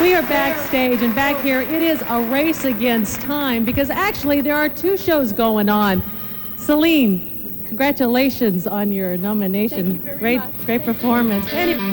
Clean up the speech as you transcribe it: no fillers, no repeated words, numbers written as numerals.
We are backstage, and back here, it is a race against time because actually there are two shows going on. Celine, congratulations on your nomination. Great performance.